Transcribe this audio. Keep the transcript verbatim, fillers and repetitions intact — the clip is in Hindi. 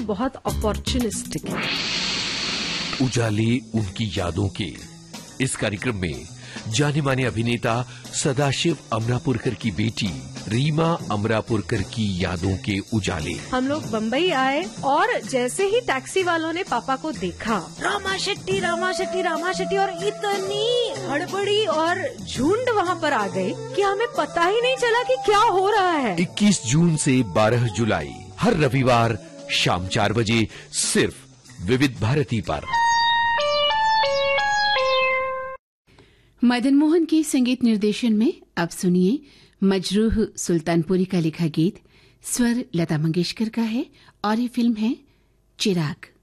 बहुत अपॉर्चुनिस्टिक है। उजाले उनकी यादों के इस कार्यक्रम में जाने माने अभिनेता सदाशिव अमरापुरकर की बेटी रीमा अमरापुरकर की यादों के उजाले। हम लोग बम्बई आए और जैसे ही टैक्सी वालों ने पापा को देखा, रामा शेट्टी रामा शेट्टी रामा शेट्टी, और इतनी हड़बड़ी और झुंड वहाँ पर आ गई कि हमें पता ही नहीं चला कि क्या हो रहा है। इक्कीस जून से बारह जुलाई हर रविवार शाम चार बजे सिर्फ विविध भारती पर। मदन मोहन के संगीत निर्देशन में अब सुनिए मजरूह सुल्तानपुरी का लिखा गीत। स्वर लता मंगेशकर का है और ये फिल्म है चिराग।